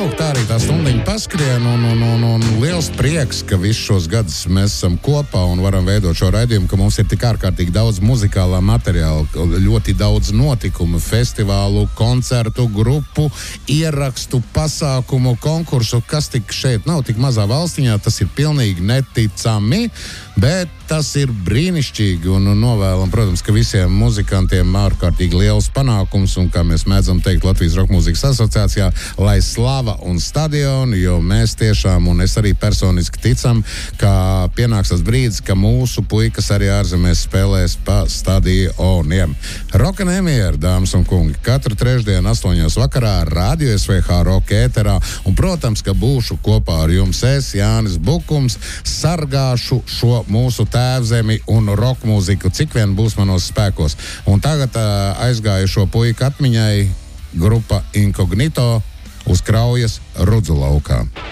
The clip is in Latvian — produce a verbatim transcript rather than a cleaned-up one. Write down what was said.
jauki, tā arī tā stundiņa paskrien, un, un, un, un liels prieks, ka visus šos gadus mēs esam kopā un varam veidot šo raidījumu, ka mums ir tik ārkārtīgi daudz muzikālā materiāla, ļoti daudz notikumu, festivālu, koncertu, grupu, ierakstu, pasākumu, konkursu, kas tik šeit nav tik mazā valstiņā, tas ir pilnīgi neticami, bet tas ir brīnišķīgi un novēlam, protams, ka visiem muzikantiem ārkārtīgi liels panākums un, kā mēs mēdzam teikt Latvijas Rokmūzikas asociācijā, lai slava un stadioni, jo mēs tiešām, un es arī personiski ticam, ka pienāks tas brīdis, ka mūsu puikas arī ārzemēs spēlēs pa stadioniem. Roka nemieru, dāmas un kungi, katru trešdienu astoņos vakarā Radio S V H Roka ēterā, un, protams, ka būšu kopā ar jums es, Jānis Bukums, sargāšu šo mūsu tēvzemi un roka mūziku, cik vien būs manos spēkos. Un tagad uh, aizgājušo puiku atmiņai grupa Inkognito uz Kraujas Rudzu laukā.